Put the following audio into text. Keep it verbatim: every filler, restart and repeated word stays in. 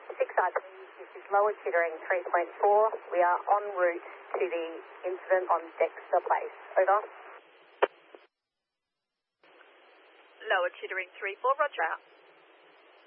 six R P, this is Lower Chittering three point four. We are en route to the incident on Dexter Place. Over. Lower Chittering three four, roger out.